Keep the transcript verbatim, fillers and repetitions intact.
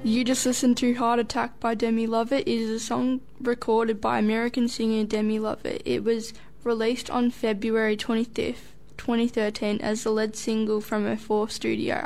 You just listened to Heart Attack by Demi Lovato. It is a song recorded by American singer Demi Lovato. It was released on February twenty-fifth, twenty thirteen as the lead single from her fourth studio